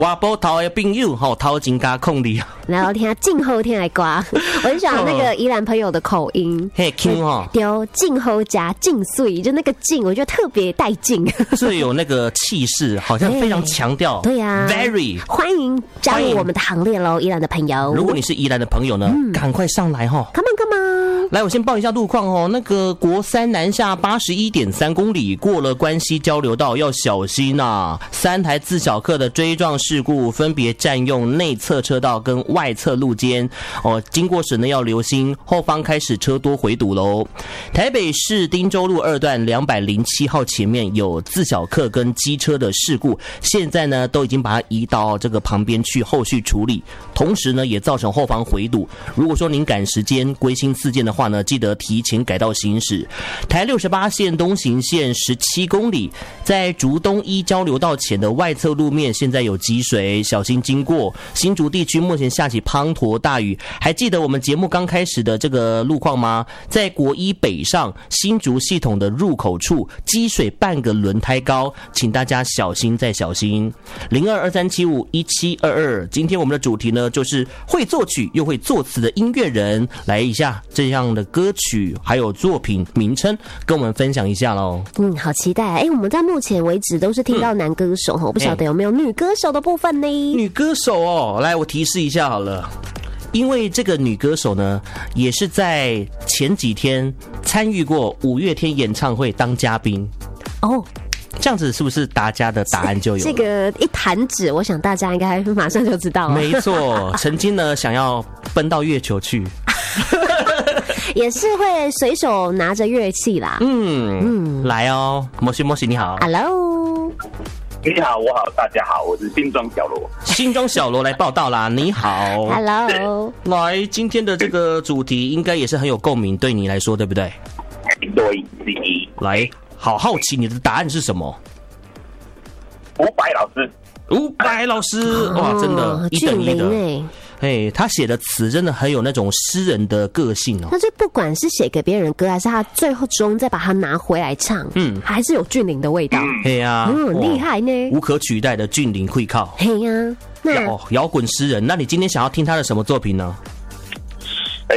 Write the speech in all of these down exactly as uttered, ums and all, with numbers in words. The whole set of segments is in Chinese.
挖波头的朋友吼，头真加控力。 然后听静候天来刮，我很喜欢那个宜兰朋友的口音， 嘿 Q 哈， 丢静候加静碎，就那个静，我觉得特别带劲， 是有那个气势，好像非常强调。 对呀、啊、 ，very 欢迎加入我们的行列喽，宜兰的朋友。 如果你是宜兰的朋友呢，赶、嗯、快上来哈 ，come on come on。 来，我先报一下路况哦。那个国三南下八十一点三公里，过了关西交流道要小心啊！三台自小客的追撞事故，分别占用内侧车道跟外侧路肩哦。经过时呢要留心，后方开始车多回堵喽。台北市汀州路二段两百零七号前面有自小客跟机车的事故，现在呢都已经把它移到这个旁边去后续处理，同时呢也造成后方回堵。如果说您赶时间归心似箭的话呢，记得提前改道行驶。台六十八线东行线十七公里，在竹东一交流道前的外侧路面现在有积水，小心经过。新竹地区目前下起滂沱大雨，还记得我们节目刚开始的这个路况吗？在国一北上新竹系统的入口处积水半个轮胎高，请大家小心再小心。零二二三七五一七二二，今天我们的主题呢就是会作曲又会作词的音乐人，来一下这样的歌曲还有作品名称跟我们分享一下咯。 嗯，好期待。哎，我们在目前为止都是听到男歌手、嗯、我不晓得有没有女歌手的部分呢？ 女歌手哦，来我提示一下好了，因为这个女歌手呢也是在前几天参与过五月天演唱会当嘉宾哦。 这样子是不是大家的答案就有了？ 这个一弹指，我想大家应该马上就知道了。 没错，曾经呢想要奔到月球去。 也是会随手拿着乐器啦。 嗯嗯，来哦，摩西摩西你好 ，Hello， 你好，我好，大家好，我是新庄小罗， 新庄小罗来报道啦，你好 ，Hello， 来，今天的这个主题应该也是很有共鸣，对你来说对不对？ 对，第一， 来，好好奇你的答案是什么？ 伍佰老师， 伍佰老师，哇，真的，一等一的。哎，他写的词真的很有那种诗人的个性哦。 那就不管是写给别人的歌，还是他最后终再把它拿回来唱，嗯，还是有俊霖的味道。 嘿呀， 嗯，厉害呢， 无可取代的俊霖会靠。 嘿呀，那哦，摇滚诗人，那你今天想要听他的什么作品呢？ 哎，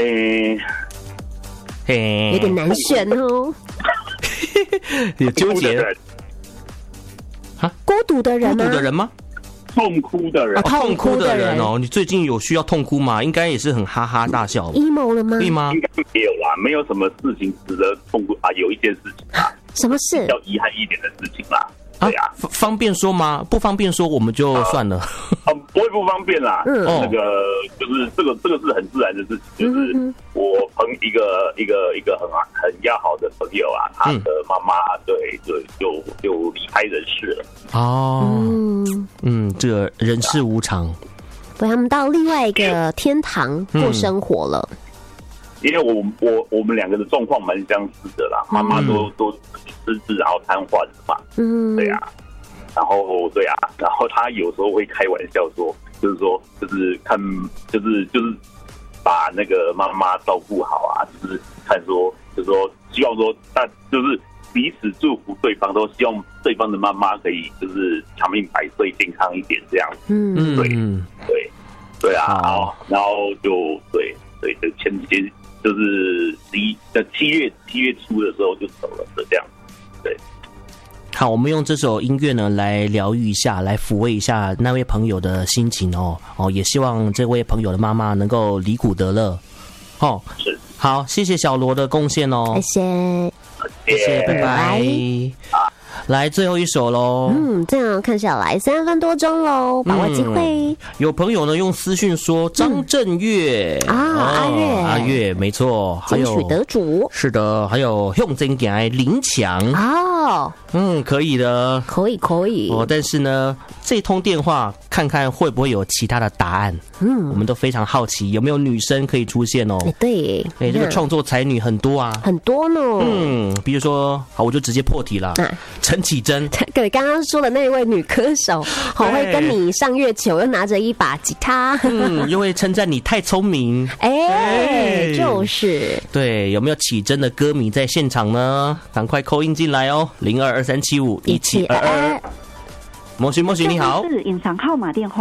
嘿， 有点难选哦， 有纠结。 啊，孤独的人吗？ 孤独的人吗？ 痛哭的人、 啊，痛哭的人哦！你最近有需要痛哭吗？应该也是很哈哈大笑 ，emo 了吗？ 对吗？ 应该没有啦，没有什么事情值得痛哭啊。有一件事情啊， 什么事？ 比较遗憾一点的事情啦。对啊， 啊方便说吗？不方便说我们就算了。 啊，不会不方便啦。嗯，那个就是这个这个是很自然的事情，就是我朋一个一个一个很很要好的朋友啊，他的妈妈对对就就离开人世了。 哦，嗯嗯，这个人世无常， 对，他们到另外一个天堂过生活了。嗯、 因为我我我们两个的状况蛮相似的啦，妈妈都、嗯、都失智然后瘫痪了嘛，嗯，对啊，然后对啊，然后他有时候会开玩笑说，就是说就是看就是就是把那个妈妈照顾好啊，就是看说就是说希望说但就是彼此祝福对方，都希望对方的妈妈可以就是长命百岁、健康一点这样。嗯，对对对啊，然后然后就对对，就前几天就是十一呃七月七月初的时候就走了的这样。对， 好，我们用这首音乐呢来疗愈一下，来抚慰一下那位朋友的心情哦哦，也希望这位朋友的妈妈能够离苦得乐。哦，是，好，谢谢小罗的贡献哦， 谢谢。 谢谢，拜拜。来，最后一首喽。 嗯，这样看下来三分多钟喽，把握机会。嗯、 有朋友呢用私讯说张震岳、 嗯、啊，哦、阿岳， 阿岳，没错，还有金曲得主， 是的，还有用真给爱林强哦， 嗯，可以的， 可以可以哦。但是呢，这通电话看看会不会有其他的答案？嗯，我们都非常好奇有没有女生可以出现哦。 欸、对， 哎、欸，这个创作才女很多啊， 很多呢。 嗯，比如说，好，我就直接破题了。啊陈绮贞， 对，刚刚说的那位女歌手，好会跟你上月球，又拿着一把吉他， 嗯，又会称赞你太聪明， 哎、欸，就是对，有没有绮贞的歌迷在现场呢？赶快call in进来哦，零二二三七五一七二二。摩西摩西，你好， 是隐藏号码电话。